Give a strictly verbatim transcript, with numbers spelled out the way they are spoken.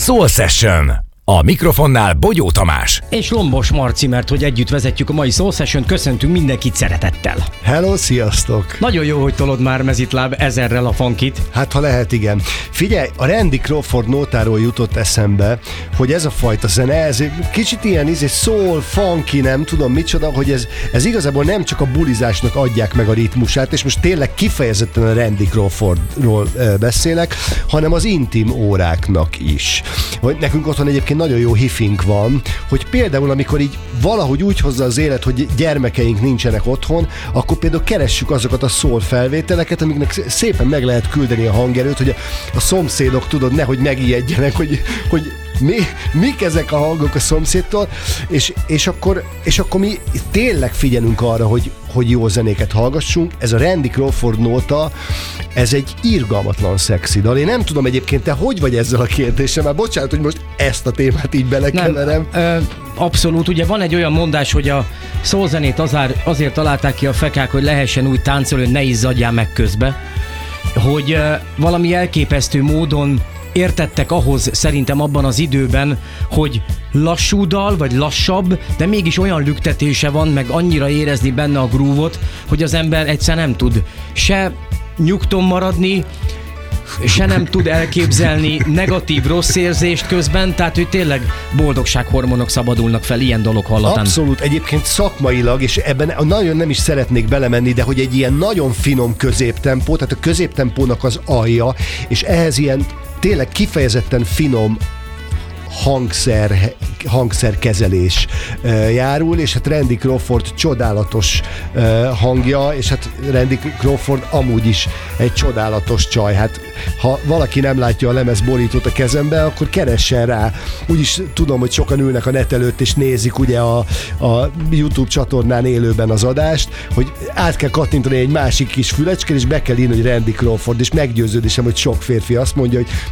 Soul Session. A mikrofonnál Bogyó Tamás. És Lombos Marci, mert hogy együtt vezetjük a mai Soul Session, köszöntünk mindenkit szeretettel. Hello, sziasztok! Nagyon jó, hogy tolod már mezitláb ezerrel a funkit. Hát ha lehet, igen. Figyelj, a Randy Crawford nótáról jutott eszembe, hogy ez a fajta zene, ez kicsit ilyen izé, soul, funky, nem tudom micsoda, hogy ez, ez igazából nem csak a bulizásnak adják meg a ritmusát, és most tényleg kifejezetten a Randy Crawfordról e, beszélek, hanem az intim óráknak is. Hogy nekünk otthon egyébként nagyon jó hifink van, hogy például amikor így valahogy úgy hozza az élet, hogy gyermekeink nincsenek otthon, akkor például keressük azokat a soul felvételeket, amiknek szépen meg lehet küldeni a hangerőt, hogy a, a szomszédok, tudod, nehogy megijedjenek, hogy, hogy mi, mik ezek a hangok a szomszédtól, és, és, akkor, és akkor mi tényleg figyelünk arra, hogy, hogy jó zenéket hallgassunk. Ez a Randy Crawford nóta, ez egy irgalmatlan szexi dal. Én nem tudom egyébként, te hogy vagy ezzel a kérdéssel, már bocsánat, hogy most ezt a témát így belekeverem. Nem, ö, abszolút, ugye van egy olyan mondás, hogy a soul zenét azért, azért találták ki a fekák, hogy lehessen úgy táncolni, hogy ne izzadjál meg közbe, hogy ö, valami elképesztő módon értettek ahhoz szerintem abban az időben, hogy lassú dal, vagy lassabb, de mégis olyan lüktetése van, meg annyira érezni benne a groove-ot, hogy az ember egyszer nem tud se nyugton maradni, se nem tud elképzelni negatív, rossz érzést közben, tehát hogy tényleg boldogsághormonok szabadulnak fel ilyen dolog hallatán. Abszolút, egyébként szakmailag, és ebben nagyon nem is szeretnék belemenni, de hogy egy ilyen nagyon finom középtempó, tehát a középtempónak az alja, és ehhez ilyen tényleg kifejezetten finom hangszer, hangszerkezelés uh, járul, és hát Randy Crawford csodálatos uh, hangja, és hát Randy Crawford amúgy is egy csodálatos csaj. Hát ha valaki nem látja a lemezborítót a kezembe, akkor keressen rá. Úgyis tudom, hogy sokan ülnek a net előtt, és nézik ugye a, a YouTube csatornán élőben az adást, hogy át kell kattintani egy másik kis fülecskét, és be kell írni, hogy Randy Crawford, és meggyőződésem, hogy sok férfi azt mondja, hogy